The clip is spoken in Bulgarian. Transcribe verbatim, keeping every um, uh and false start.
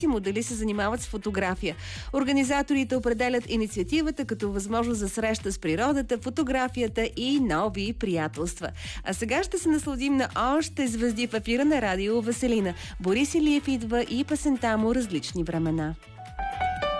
модели се занимават с фотография. Организаторите определят инициативата като възможност за среща с природата, фотографията и нови приятелства. А сега ще се насладим на още звезди в ефира на Радио Веселина. Борис Илиев идва и песента му "Различни времена".